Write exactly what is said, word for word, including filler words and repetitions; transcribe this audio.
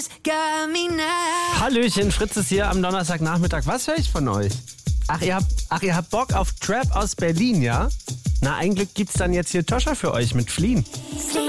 Hallöchen, Fritz ist hier am Donnerstagnachmittag. Was höre ich von euch? Ach ihr, habt, ach, ihr habt Bock auf Trap aus Berlin, ja? Na, ein Glück gibt's dann jetzt hier Toscha für euch mit Fliehen.